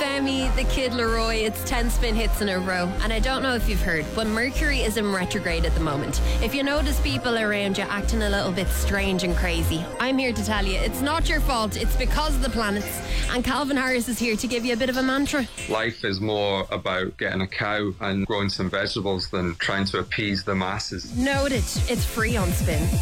Femi, the Kid Leroy, it's 10 spin hits in a row. And I don't know if you've heard, but Mercury is in retrograde at the moment. If you notice people around you acting a little bit strange and crazy, I'm here to tell you, it's not your fault, it's because of the planets. And Calvin Harris is here to give you a bit of a mantra. Life is more about getting a cow and growing some vegetables than trying to appease the masses. Noted, it's free on Spin.